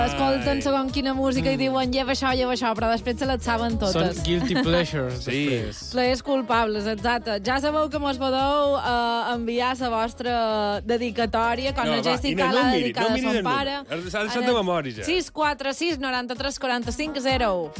Escolten segons quina música i diuen lleva això, però després se les saben totes. Són guilty pleasures, Sí. després. Plaers culpables, exacte. Ja sabeu que mos podeu enviar la vostra dedicatòria, com la Jessica l'ha dedicada a son pare. S'ha deixat de memòria, ja. 646 93 45 0.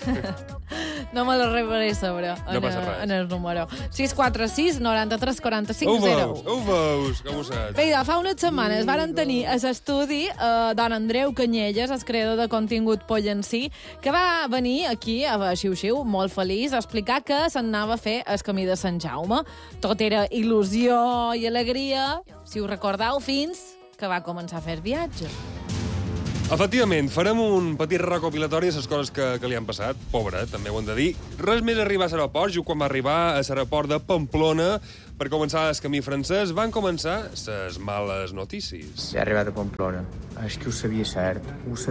No me la rebré sobre No passa res. en el número. 646 93 45 0. Ho veus, com ho saps? Vinga, fa unes setmanes varen tenir a l'estudi don Andreu Canyelles, el creador de contingut Pollencí, que va venir aquí a Xiu-Xiu molt feliç a explicar que s'anava a fer el camí de Sant Jaume. Tot era il·lusió i alegria, si us recordeu, fins que va començar a fer el viatge. Efectivament, farem un petit recopilatori de les coses que li han passat. Pobre, també ho hem de dir. Res més arribar a l'aeroport, just quan va arribar a l'aeroport de Pamplona per començar el camí francès, van començar les males notícies. He arribat a Pamplona. És que ho sabia cert,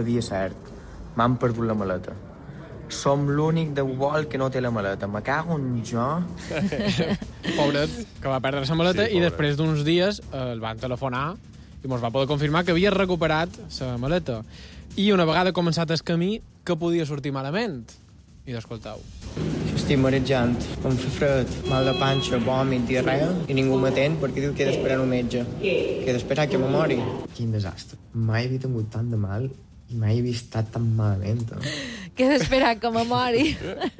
M'han perdut la maleta. Som l'únic de vol que no té la maleta. Me cago en jo. Pobret, que va perdre la maleta Sí, i pobret. després d'uns dies el van telefonar i mos va poder confirmar que havia recuperat la maleta. I una vegada començat el camí, que podia sortir malament. I d'escoltau. Estic marejant, em fa fred, mal de panxa, vòmit, diarrea, i ningú m'atén perquè diu que he d'esperar un metge. Que he d'esperar que me mori. Quin desastre. Mai havia tingut tant de mal i mai havia estat tan malament. Que he d'esperar que me mori.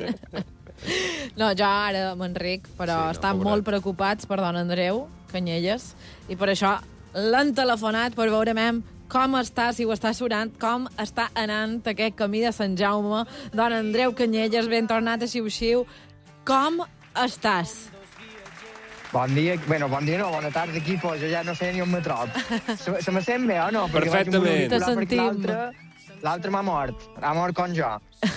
No, jo ara m'enric, però estan pobret. molt preocupats per don Andreu Canyelles i per això l'han telefonat per veure com està, si ho està surant, com està anant aquest camí de Sant Jaume. Don Andreu Canyelles, ben tornat a Xiu-Xiu. Com estàs? Bon dia, bon dia no, bona tarda, equipo, jo ja no sé ni on me trob. Se me sent bé o no? Perquè vaig amb un Perfectament. auricular, Te sentim. perquè l'altre m'ha mort. Ha mort com jo.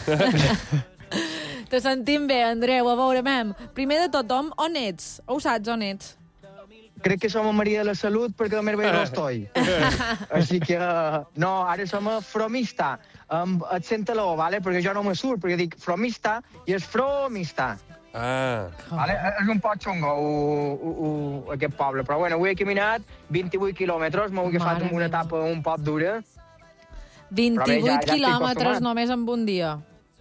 Te sentim bé, Andreu, a veure, primer de tothom, on ets? Ho saps, on ets? Crec que som a Maria de la Salut perquè només veig l'estoi. Així que, no, ara som a Fromista, amb accent a l'O, vale? Perquè jo no me surt, perquè dic Fromista i és Fromista. Ah, Vale? És un poc xungo, aquest poble. Però bueno, avui he caminat 28 quilòmetres, m'ho he agafat Mare amb una meva. etapa un poc dura. 28 Però bé, ja estic quilòmetres acostumat. només en un dia.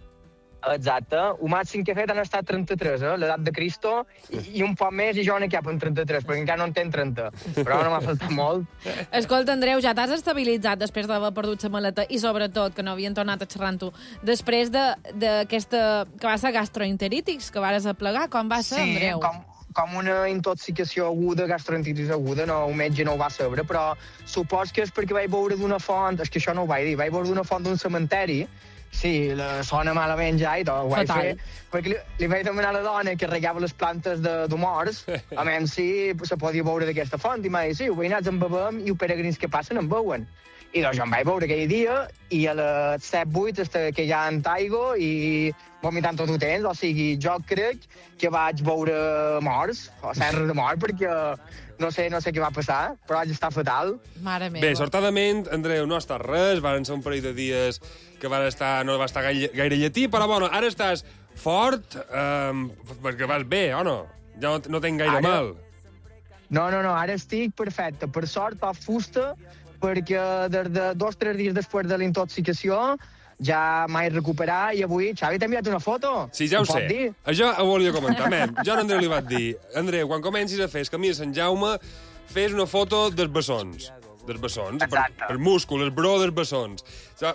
Exacte. El màxim que he fet han estat 33, l'edat de Cristo, i un poc més i jo no cap en 33, perquè encara no en tenc 30. Però no m'ha faltat molt. Escolta, Andreu, ja t'has estabilitzat després d'haver perdut la maleta i, sobretot, que no havien tornat a xerrar amb tu. Després d'aquesta... que va ser gastroenteritis, que vares aplegar, com va ser, Sí, Andreu? com una intoxicació aguda, gastroenteritis aguda, no, un metge no ho va saber, però supos que és perquè vaig veure d'una font, és que això no ho vaig dir, vaig veure d'una font d'un cementeri. Sí, la sona malament ja i tot, ho vaig Fatal. fer, perquè li vaig demanar a la dona que regava les plantes d'humors, a menys si se podia veure d'aquesta font, i m'ha dit, sí, els veïnats en bevem i els peregrins que passen en beuen. I doncs jo em vaig veure aquell dia, i a les 7-8 que ja en taigo, i vomitant tot ho tens, o sigui, jo crec que vaig veure morts, o serres de mort, perquè no sé què va passar, però vaig estar fatal. Mare meva. bé, sortadament, Andreu, no ha estat res, van ser un parell de dies que no va estar gaire lletí, però bueno, ara estàs fort, perquè vas bé, o no? Ja no tenc gaire Ara? mal. No, ara estic perfecte. Per sort, a fusta, perquè des de 2 o 3 dies després de la intoxicació ja m'he recuperat i avui... Xavi, t'he enviat una foto. Sí, ja ho pot sé. dir? Això ho volia comentar. Jo a Andreu li vaig dir, Andreu, quan comencis a fer el camí de Sant Jaume, fes una foto dels bessons. Dels bessons, Exacte. el múscul, el bro dels bessons.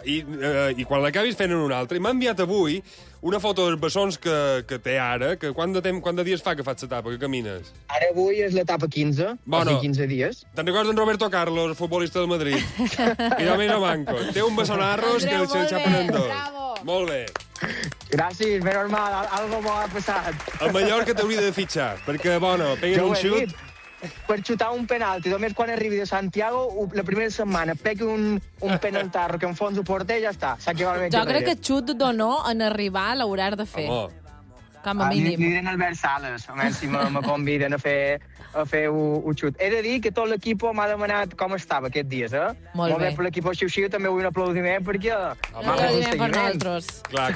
I quan l'acabis fent en un altre, i m'ha enviat avui una foto dels bessons que té ara, que quant de dies fa que fas l'etapa, que camines? Ara avui és l'etapa 15, Bueno. o sigui, 15 dies. Te'n recordes d'en Roberto Carlos, futbolista del Madrid? I només no manco. Té un bessonarros que Andreu, el molt xapen bé, en dos. bravo. Molt bé. Gràcies, ben normal, algo bo ha passat. El Mallorca t'hauria de fitxar, perquè, bueno, peguen Jo un ho he xut... dit. Per xutar un penalti, només quan arribi de Santiago, la primera setmana, pegui un penaltarro que enfons el porter i ja està. S'ha acabat el Jo crec que xut d'honor en arribar l'hauràs de fer. Home, Com a Li mínim. diré a Albert Sales, a veure si me conviden a fer un xut. He de dir que tot l'equip m'ha demanat com estava aquests dies, Molt bé. per l'equip Xiu-Xiu també vull un aplaudiment perquè m'ha fet un Per seguiment. nosaltres. clar.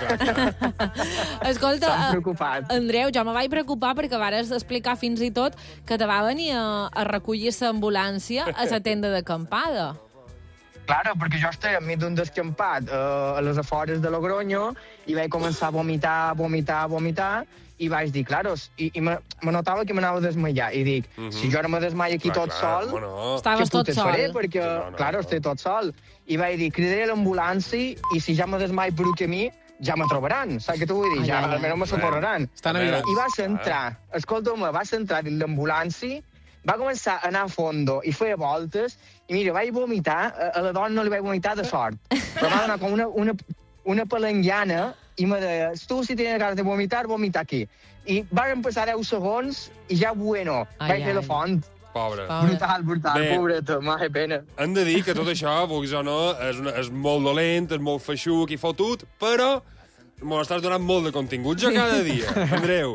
Escolta, S'han preocupat. Andreu, jo me vaig preocupar perquè vares explicar fins i tot que te va venir a recollir l'ambulància a la tenda d'acampada. Claro, perquè jo estava enmig d'un descampat a les afores de Logroño i vaig començar a vomitar, i vaig dir, claro, i me notava que m'anava a desmaiar. I dic, si jo no me desmaio aquí tot sol, Estaves què tot putes sol. faré? Perquè, claro, estic tot sol. I vaig dir, cridaré l'ambulància i si ja me desmaio per un camí, ja me trobaran. Saps què t'ho vull dir? Ja almenys me socorreran. Estan avisats. I vas entrar, escolta'm, vas entrar dins l'ambulància, va començar a anar a fondo i feia voltes, i mira, vaig vomitar, a la dona no li vaig vomitar de sort, però m'ha donat com una palangiana i me deia, tu si tens ganes de vomitar, vomita aquí. I van passar 10 segons i ja bueno, vaig fer la font. Pobre. Brutal, Bé. pobreta, m'ha pena. Hem de dir que tot això, vulguis o no, és molt dolent, és molt feixuc i fotut, però m'ho estàs donant molt de contingut jo cada dia, Andreu.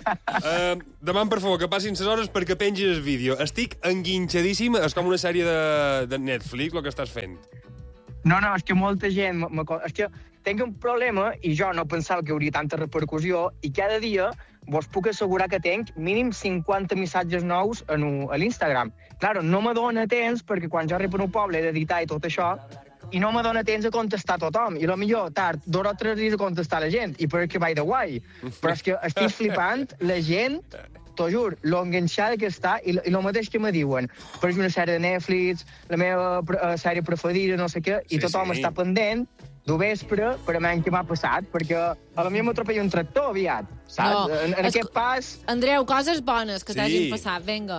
Demà, per favor, que passin les hores perquè pengis el vídeo. Estic enguinxadíssim, és com una sèrie de Netflix, el que estàs fent. No, és que molta gent... És que tinc un problema i jo no pensava que hauria tanta repercussió i cada dia vos puc assegurar que tinc mínim 50 missatges nous a l'Instagram. Claro, no me dóna temps perquè quan jo arribo a un poble he d'editar i tot això i no me dóna temps a contestar a tothom. I potser tard 2 o 3 dies a contestar a la gent i perquè vaig de guai. Però és que estic flipant la gent, t'ho jur, lo enganxada que està i el mateix que me diuen. Per una sèrie de Netflix, la meva sèrie preferida, no sé què, i tothom està pendent de vespre per a veure què m'ha passat, perquè a mi m'atropella un tractor aviat, saps? No, En aquest pas... Andreu, coses bones que t'hagin passat, vinga.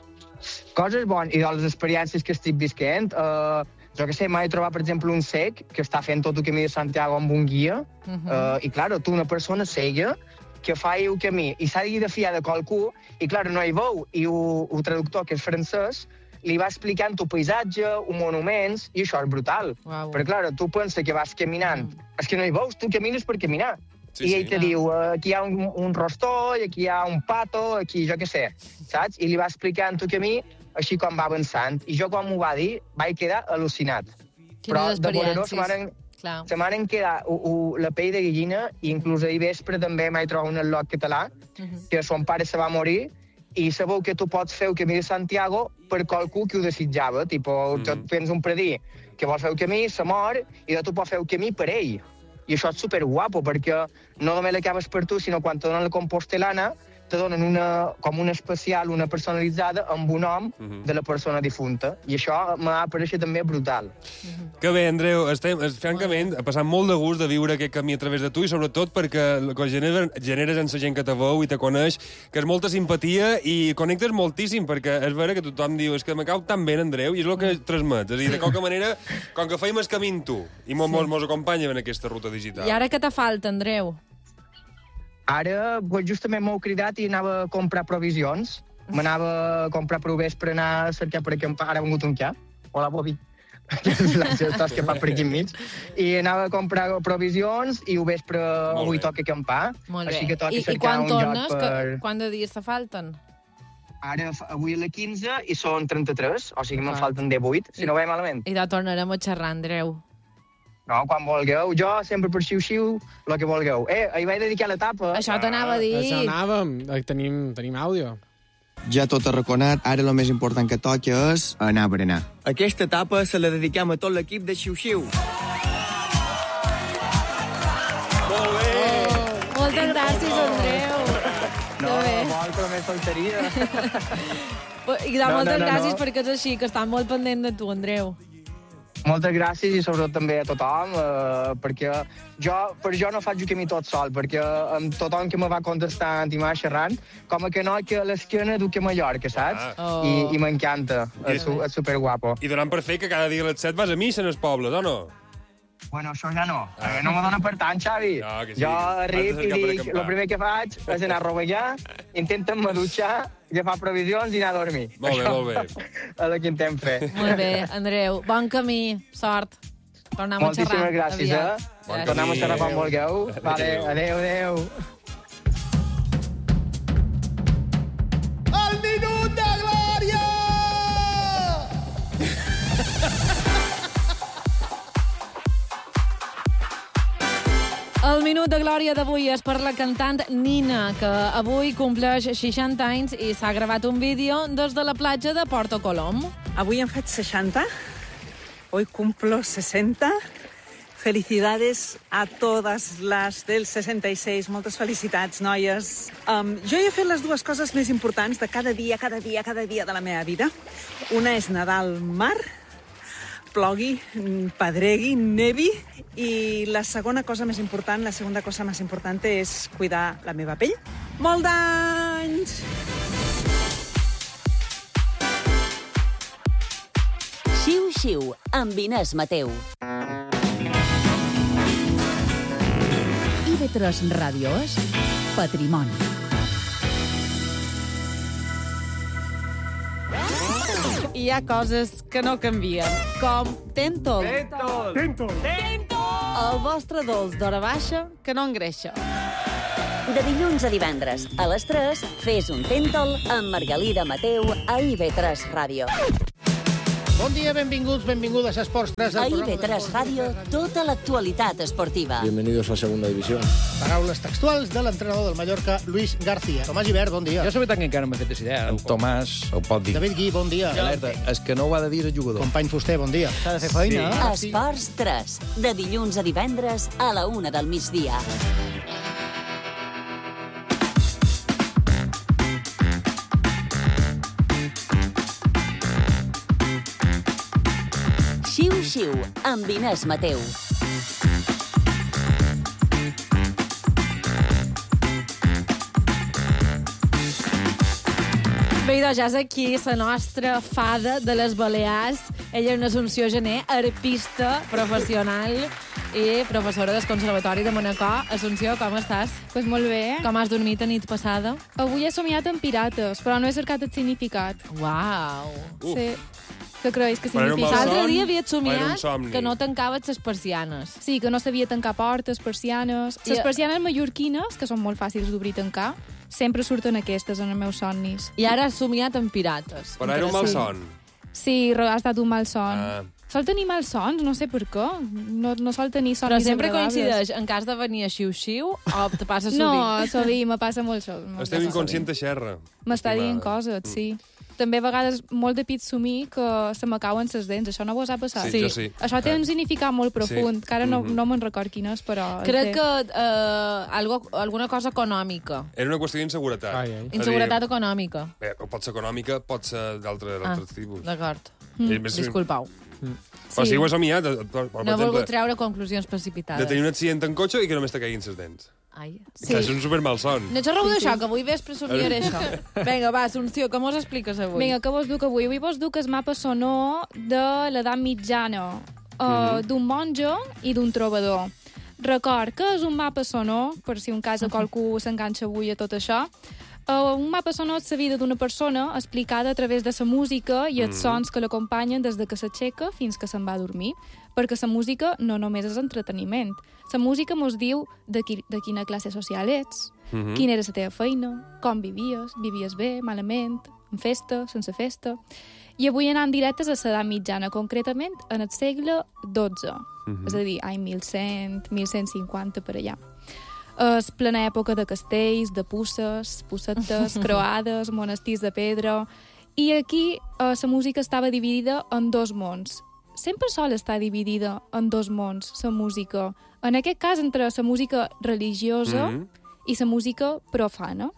Coses bones, i de les experiències que estic visquent, jo que sé, m'he trobat, per exemple, un cec que està fent tot el camí de Santiago amb un guia, i, claro, tu una persona cega que fa el camí i s'ha de fiar de qualcú, i, claro, no hi veu, i el traductor, que és francès, li va explicant el paisatge, els monuments, i això és brutal. Uau. Perquè, clar, tu penses que vas caminant, és que no hi veus, tu camines per caminar. I ell te diu, aquí hi ha un rostoll, aquí hi ha un pato, aquí jo què sé, saps? I li va explicant el camí, així com va avançant. I jo, quan m'ho va dir, vaig quedar al·lucinat. Però de veure-ho se m'han quedat la pell de gallina, i inclús ahir vespre també m'he trobat un al·lot català, que son pare se va morir, i sabeu que tu pots fer el camí de Santiago per qualcú que ho desitjava. Tu tens un predí que vol fer el camí, se mor, i tu pots fer el camí per ell. I això és superguapo, perquè no només l'acabes per tu, sinó quan te donen la compostelana, te donen com una especial, una personalitzada, amb un nom de la persona difunta. I això m'ha pareixer també brutal. Que bé, Andreu, francament, ha passat molt de gust de viure aquest camí a través de tu, i sobretot perquè el que generes en la gent que te veu i te coneix, que és molta simpatia i connectes moltíssim, perquè és vera que tothom diu és que me cau tan bé, Andreu, i és el que transmets. És a dir, de qualque manera, com que feim el camí amb tu, i mos acompanya en aquesta ruta digital. I ara què te falta, Andreu? Ara, justament m'heu cridat i anava a comprar provisions. M'anava a comprar per vespre, anar a cercar per acampar. Ara ha vingut un cap. Hola, Bobby. Estàs escapat per aquí enmig. I anava a comprar provisions i ho vespre avui toca acampar. Molt bé. Així que toca I cercar quan un lloc tornes? per... Quant de dies te falten? Ara, avui a la 15 i són 33, o sigui que me'n falten 18, si no vaig malament. I ja tornarem a xerrar, Andreu. No, quan vulgueu. Jo sempre per xiu-xiu, el que vulgueu. Ahir vaig dedicar la tapa. Això t'anava a dir. Això anàvem. Tenim àudio. Ja tot arraconat, ara el més important que toca és anar a berenar. Aquesta etapa se la dediquem a tot l'equip de Xiu-Xiu. Molt bé! Moltes gràcies, Andreu. No, volta només faltaria. I moltes gràcies perquè és així, que estan molt pendent de tu, Andreu. Moltes gràcies i sobretot també a tothom, perquè jo no faig el camí tot sol, perquè amb tothom que me va contestant i m'ha xerrant, com que no, que a l'esquena duc a Mallorca, saps? I m'encanta, és superguapo. I donant per fer que cada dia a les 7 vas a missa en els pobles, o no? Bueno, això ja no. No me dona per tant, Xavi. No, que sí. Jo arribo i dic, el primer que faig és anar a rovellar, intenten-me dutxar, agafar provisions i anar a dormir. Molt bé, molt bé. És el que intentem fer. Molt bé, Andreu. Bon camí. Sort. Tornem a xerrar. Moltíssimes gràcies, aviat. Bon Tornem a camí. xerrar quan vulgueu. Vale, adéu, adéu. El minut de glòria! El minut de glòria d'avui és per la cantant Nina, que avui compleix 60 anys i s'ha gravat un vídeo des de la platja de Porto Colom. Avui en faig 60 Hoy cumplo 60. Felicidades a totes les del 66. Moltes felicitats, noies. Jo he fet les dues coses més importants de cada dia de la meva vida. Una és nedar al mar, plogui, pedregui, nevi, i la segona cosa més important, la segunda cosa més important és cuidar la meva pell. Molt d'anys! Xiu-xiu, amb Inés Mateu. IB3 Ràdio és Patrimoni. Hi ha coses que no canvien, com Tentol. Tentol. El vostre dolç d'hora baixa que no engreixa. De dilluns a divendres, a les 3, fes un Tentol amb Margalida Mateu a IB3 Ràdio. Bon dia, benvinguts, benvingudes a Esports 3. A IB3 Ràdio, tota l'actualitat esportiva. Bienvenidos a Segunda División. Paraules textuals de l'entrenador del Mallorca, Luis García. Tomàs Gibert, bon dia. Jo sobre tant que encara no m'he fet idea. En Tomàs ho pot dir. David Gui, bon dia. Alerta, és que no ho ha de dir el jugador. Company Fuster, bon dia. S'ha de fer feina. Sí. Esports 3, de dilluns a divendres a la 1 del migdia. Xiu-xiu, amb Inés Mateu. Bé, doncs ja és aquí la nostra fada de les Balears. Ella és una Assumpció Gené, arpista professional i professora del Conservatori de Manacor. Assumpció, com estàs? Pues molt bé. Com has dormit a nit passada? Avui he somiat amb pirates, però no he cercat el significat. Uau! Sí. Què creus que Però era un significa? mal L'altre son dia havia o era un somiat somni? que no tancaves les persianes. Sí, que no sabia tancar portes, persianes. I- Les persianes mallorquines, que són molt fàcils d'obrir i tancar, sempre surten aquestes en els meus somnis. I ara has somiat amb pirates. Però era un mal Interessant. son. Sí, ha estat un mal son. Ah. Sol tenir mal sons, no sé per què. No sol tenir sons Però sempre desagradables. coincideix en cas de venir a xiu-xiu o te passa sovint? No, sovint, me passa molt sol. Estem inconscient de xerra. M'està dient estimada. coses, sí. També a vegades molt de pit somir que se m'acauen les dents. Això no vos ha passat? Sí, jo sí. Això té un significat molt profund, Sí. que ara no me'n record quin és, però... Crec que alguna cosa econòmica. Era una qüestió d'inseguretat. Ai, ai. Inseguretat econòmica. Bé, pot ser econòmica, pot ser d'altres tipus. D'acord. Disculpau. Disculpau. Però si ho has somiat, per No he exemple, volgut treure conclusions precipitades. de tenir un accident en cotxe i que només te caiguin les dents. Ai. Sí. És un super mal son. No ets arreu d'això, que avui vespre somiaré això. Vinga, va, Assumpció, com us expliques avui? Vinga, què vos duc avui? Avui vos duc el mapa sonor de l'edat mitjana, d'un monjo i d'un trobador. Record que és un mapa sonor, per si un cas de qualcú s'enganxa avui a tot això. Un mapa sonor és la vida d'una persona explicada a través de la música i els sons que l'acompanyen des de que s'aixeca fins que se'n va a dormir. Perquè la música no només és entreteniment. La música mos diu de quina classe social ets, quina era la teva feina, com vivies bé, malament, en festa, sense festa. I avui anant directes a l'edat mitjana, concretament en el segle XII, és a dir, any 1100, 1150 per allà. És plena època de castells, de pussetes, croades, monestirs de pedra... I aquí la música estava dividida en dos mons. Sempre sol estar dividida en dos mons, la música. En aquest cas, entre la música religiosa i la música profana.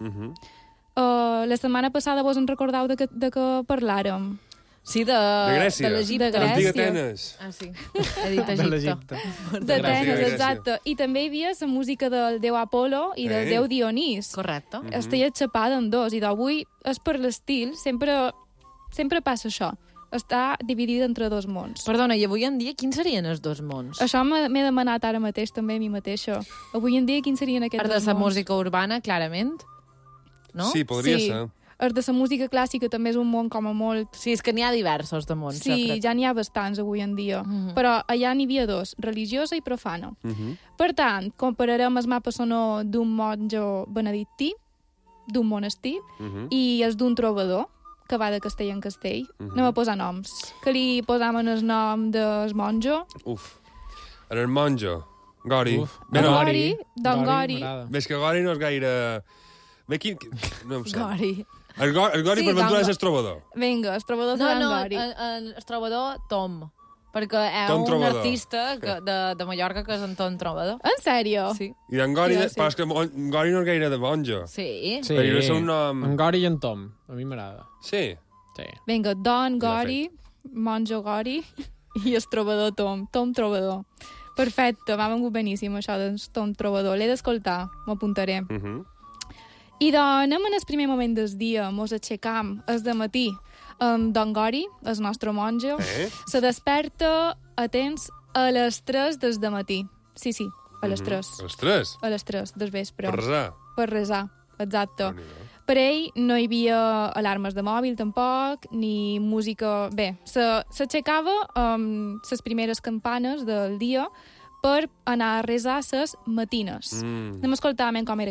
La setmana passada vos en recordeu de que parlàrem? Sí, De Grècia. de l'Egipte. De Grècia. Antiga Atenes. Ah, sí. He dit De Egipte. l'Egipte. D'Atenes, Grècia. exacte. I també hi havia la música del déu Apolo i del déu Dionís. Correcte. Estia xapada en dos, i d'avui és per l'estil, sempre passa això. Està dividida entre dos mons. Perdona, i avui en dia quins serien els dos mons? Això m'he demanat ara mateix també a mi mateixa. Avui en dia quins serien aquests Part de dos la mons? música urbana, clarament. No? Sí, podria ser. Els de la música clàssica també és un món com a molt... Sí, és que n'hi ha diversos de mons. jo Sí, crec. ja n'hi ha bastants avui en dia. Però allà n'hi havia dos, religiosa i profana. Per tant, compararem el mapa sonor d'un monjo benedictí, d'un monestir, i els d'un trobador, que va de castell en castell. Anem a posar noms. Que li posaven el nom del monjo? Uf. En el monjo. Gori. Uf. Bé, no, Gori. Don Gori. m'agrada. Ves que Gori no és gaire... Bé, no em sap. Gori. El Gori Sí, per ventura Don és el trobador. Vinga, el trobador No, serà en no, Gori. el trobador Tom. perquè és Tom un Trobador. artista de Mallorca que és en Tom Trobador. En sèrio? Sí. I en Gori, Ja, sí. però és que en Gori no és gaire de monjo. Sí. Sí, Però és un nom... en Gori i en Tom. A mi m'agrada. Sí. Sí. Vinga, Don Gori, Monjo Gori i el trobador Tom Trobador. Perfecte, m'ha vengut beníssim això del Tom Trobador. L'he d'escoltar, m'apuntaré. I doncs anem en el primer moment del dia, mos aixecam, és de matí. Don Gori, el nostre monjo, se desperta a temps a les 3 del matí. Sí, a les 3. A les 3? A les 3 del vespre. Per resar? Per resar, exacte. Per ell no hi havia alarmes de mòbil tampoc, ni música... Bé, s'aixecava les primeres campanes del dia per anar a resar les matines. Anem a escoltar com era